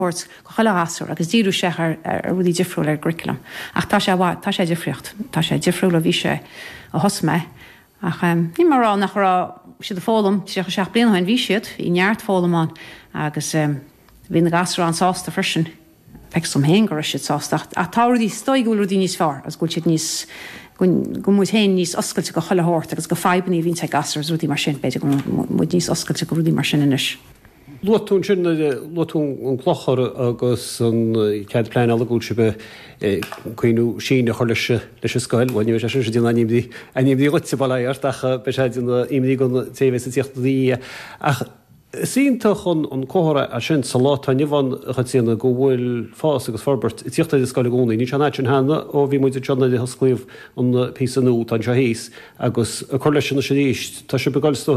Hort go chaile asú agus díú sé ar rudí difriúil ar curriculum. Ach tá sé difriocht, tá sé difriúil a bhí sé a hosme. Ach ní marrá nach rá siad a fólam sé seach bliana hain bhí siad í neart fólamán agus bhí na gasrá an sásta frisin fe som héingar siad sásta. A táirí stoigúil rudí níos fearr as gúil siad níos go mu héin níos oscailte go choile háirt agus go febanní hín te gasar rudí mar sin beidir go mu níos oscailte go rudí mar sin inis. Lotún sin lotún an clochar agus an cead plein alagúil se be chuoinú sin a choir leis scoil, bhainú sé sé dtíon aníomdí ruite bailart ach be sé imí gon téh tíochttaí ach síntaach an córa a sin salátá nimhan chutíanana go bhfuil fás agus forbert tíochtta scoil gúnaí, ní seanna sin hena ó bhí muidir teanna de scríomh an pí anú an se híos agus a chuir leis sin sé ríist, tá se beáiltó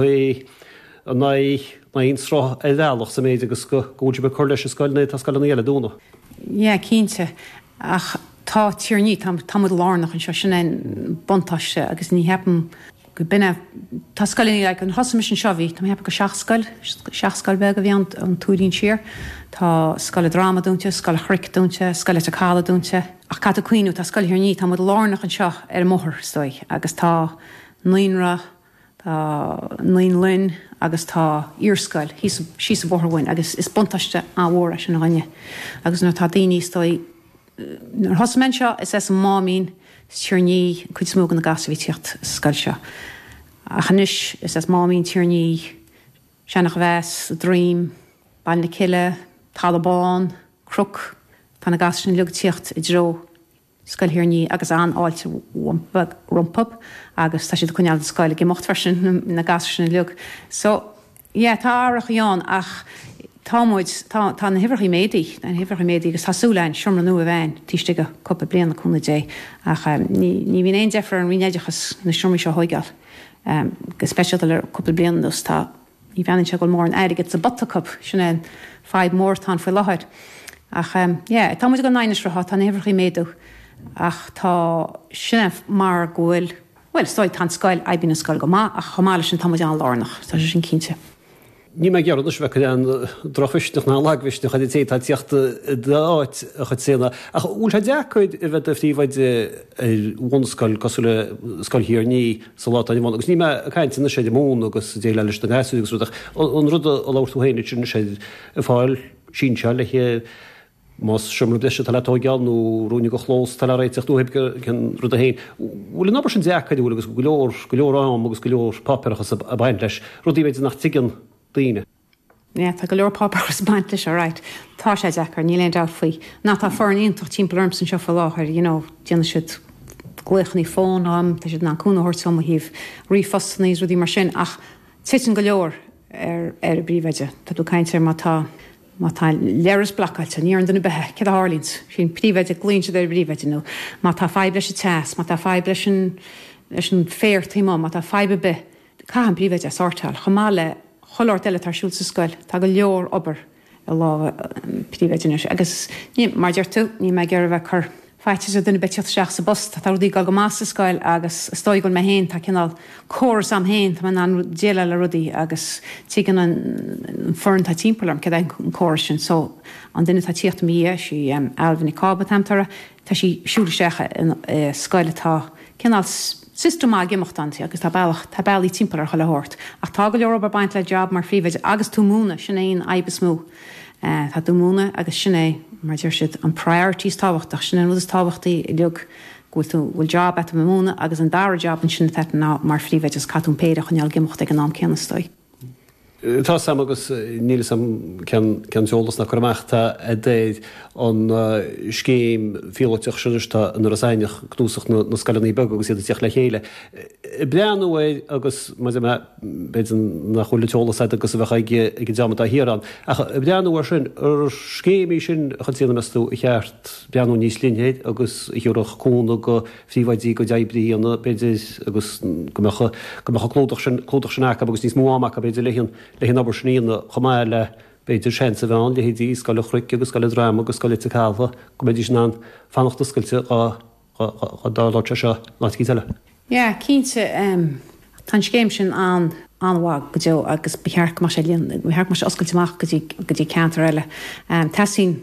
na srá éhealach sa méid agus goúte be chuir leis scoilna tá scoil an eile dúna. Ié, cínte ach tá tíorní tamid lánach an seo sin bontáiste agus ní heapan go binne tá scoilí ag an hosa sin seohí, Tá heap go seachscoil be a bhí an túín siar, Tá scoile drama dúnte, scoile chric dúnte, scoile a cála dúnte, ach cad a cuiinú tá scoil hiorní tá mud lánach an seo ar an mthir stoi, agus tá nuonra tá nuon linn agus tá írscoil, sí sa bhthhain, agus is buntaiste áhra sin rinne. Agus nó tá daoine stoi nar hosmen seo is an mámín tíorní chuid smógan na gasahí tíocht scoil seo. A chanis is mámín tíorní seannach bheits, dream, bail na ciile, talabán, cruc, tá na gas sin letíocht I dro scoil hiorní agus an áilte rumpab agus tá si do chuineal scoile go mocht farsin na gas sin leog. So, tá áireach Ján ach támuid tá na hifrachí médaí, na hifrachí médaí agus tasúlein siomra nu a bhain tíiste go cuppa bliana na cúna dé ach ní bhíon éon defar an rinéidechas na siomí seo hoigáil. Go speisial ar cuppa bliana dus tá ní bheann se go mór an airigid sa butacup sin 5 mór tá foioi láthir. Ach támuid go 9 ratha tá na hifrachí méadú ach tá sinna mar ghfuil, well, stoid tá scoil aibín na scoil go má ach chomáile sin támuid an lánach, tá sin cínte. Ní me gearú bheith an drofisteach ná laghisteach a té tá tíochtta dáit a chu séna. Ach úl dechuid I bheith tíomhaid bhscoil cosúla scoilhíar ní salátá bhán, agus ní caiintina sé mún agus dé leis na gasú agus rudach an rud a láirtú héine sin sé a fáil sin se le Mas siomra deise talatógeanú rúnig go chlós tal réiteach dú heb cin rud a héin. Bhfuil an sin dechaid bhfuil agus go leor am agus go leor papachas a baint leis, rudí méid nach tigan daine. Tá go leor papachas baint leis aráit. Tá sé dechar ní leon dá faoi. Ná tá forníonach timppla san seo fá láthir, déanana siad gluochaní fón am, tá siad ná cúnahort som híh rifostaníos rudí mar sin ach titan go leor ar a bríomhaide, Tá dú caiintear má tá leras blacailte ní an duna bethe ce Harlíns sin príomhaide glínte ar bríomhaide nó má tá feib leis teas, má tá feib leis an fér tíá, má tá feibe be cá an bríomhaide sáirteil chomáile choláir eile tarsúil sa scoil, tá go leor obair a lá príomhaide agus ní mar deirú ní me ggéir bheith chur feitis a duna beteocht seach sa bust, tá rudí gal go más sa scoil agus stoigil me héin tá cinál córas am héin tá man an déile le rudí agus tígan an forn tá timpplaarm ce an córas sin, so an duine tá tíocht mí sí alhanna cába tamtara tá sí siúla secha in scoiletá cinál systemá gimochtantí agus tá bailí timpplaar choile hort. Ach tá go leor baint le job mar fríomhaide agus tú múna sin éon aibbe smú. Tá dú múna agus sinné mar dúir siad an priorities táhachtach sin rud is táhachttaí I leog bhfuil job at múna agus an dara job an sinna ná mar fríomhaide is catún péide chuneal gimocht ag an ná céanna stoi. Tá sam agus níle sam ceolalas na chuachta a déad an scéim fiúteach siúirta an rasáineach cnúsach na scalaí bag agus iad teach le chéile. Breanúid agus beidir na choúlaolalas agus a bheith ag deama a hiran. Breanúir sin ar scéimí sin chutíanana meú I cheart beanú níos linhéid agus hiúach cúna go fríomhaidí go deibrííanana beidir agus clódach sin agus níos móach a beidir lehéan le hin aber snína chomáile beidir sé sa bheán le hédí scoile chruic agus scoile drama agus scoile a cáfa go méidir sin an fannachta scoilte dáláte seo látíile. Ja, cínte tá scéim sin an anhá go agus behearc mar sé behearc mar oscailteach go dtí cantar eile. Tá sin